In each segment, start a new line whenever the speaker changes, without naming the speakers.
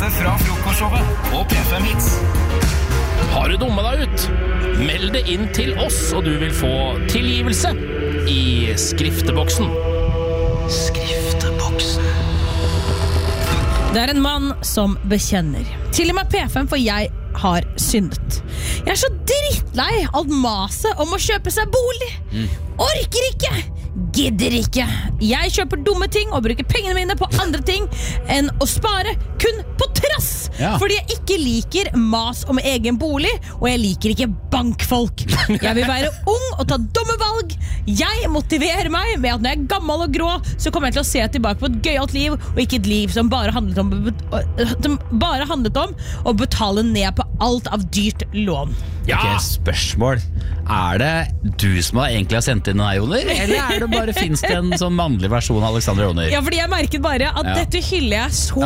beste fra frokostshowet på P5 Hits.
Har du dummet deg ut? Meld det inn til oss, og du vil få tilgivelse i skrifteboksen.
Skrifteboksen.
Det en mann som bekjenner. Til og med P5, for jeg har syndet. Jeg så drittlei alt maset om å kjøpe seg bolig. Orker ikke, gidder ikke. Jeg kjøper dumme ting og bruker pengene mine på andre ting enn å spare, kun på trass. Fordi jeg ikke liker mas om egen bolig, og jeg liker ikke bankfolk. Jeg vil være ung og ta dumme valg. Jeg motiverer meg med at når jeg er gammel og grå, så kommer jeg til å se tilbake på et gøyalt liv, og ikke et liv som bare handlet om å betale ned på alt av dyrt lån.
Ok, spørsmål. Det du som egentlig har sendt inn den her, Joner? Eller det bare finnes det en sånn mannlig versjon av Alexander Joner?
Ja, fordi jeg merket bare at dette hyller jeg så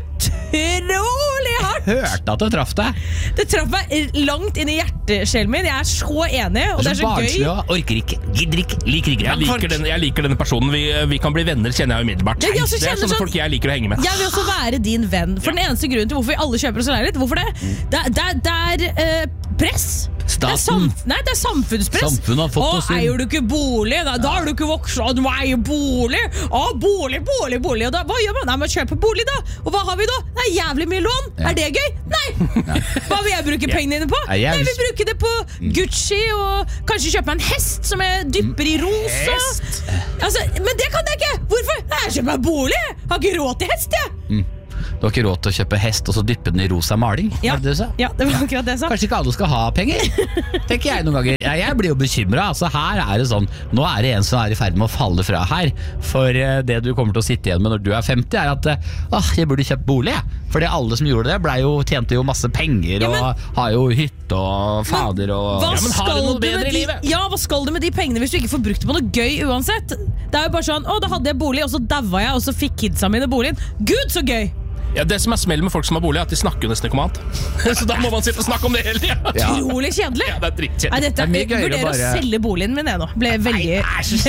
utrolig hardt.
Hørte at det traff deg.
Det traff meg langt inn i hjerteskjelen min. Jeg så enig, og det så gøy.
Orker ikke, gidder ikke, liker ikke.
Jeg liker denne personen. Vi kan bli venner, kjenner jeg umiddelbart. Det er sånne folk jeg liker å henge med.
Jeg vil også være din venn. For den eneste grunnen til hvorfor vi alle kjøper oss leilighet, hvorfor det? Det press.
Staten.
Det er samfunnspress.
Samfunnet har fått oss inn.
Eier du ikke bolig? Da har du ikke vokst, du må eie bolig. Bolig. Og da, hva gjør man? Nei, man kjøper bolig da. Og hva har vi da? Det er jævlig mye lån. Er det gøy? Nei. Hva vil jeg bruke pengene dine på? Jeg vil bruke det på Gucci, og kanskje kjøpe meg en hest som jeg dypper i rosa. Altså, men det kan jeg ikke. Hvorfor? Jeg kjøper meg bolig. Jeg har ikke råd til hest, jeg.
Du har ikke råd til å kjøpe hest og så dyppe den i rosa maling?
Ja,
det du sa?
Ja, det var akkurat det jeg sa.
Kanskje ikke alle skal ha penger? Tenker jeg noen ganger. Jeg blir jo bekymret. Altså, her det sånn, nå det en som i ferd med å falle fra her. For det du kommer til å sitte igjen med når du 50 at jeg burde kjøpt bolig. Fordi alle som gjorde det tjente jo masse penger og har jo hytte og fader og...
Men har du noe bedre i livet? Ja, hva skal du med de pengene hvis du ikke får brukt det på noe gøy uansett? Det jo bare sånn, da hadde jeg bolig, og så daua jeg, og så fikk kidsa mine boligen. Gud, så gøy!
Ja, det som smell med folk som har bolig, at de snakker jo nesten ikke om annet. Så da må man sitte og snakke om det hele tiden.
Utrolig kjedelig.
Ja, det dritkjedelig.
Nei, dette vurderer å selge boligen min nå. Ble veldig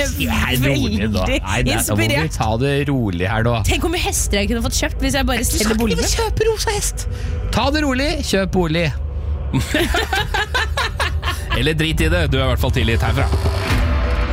inspirert.
Ta det rolig her nå.
Tenk hvor mye hester jeg kunne fått kjøpt hvis jeg bare selger boligen min.
Kjøp rosa hest. Ta det rolig, kjøp bolig.
Eller drit i det, du i hvert fall tilgitt herfra.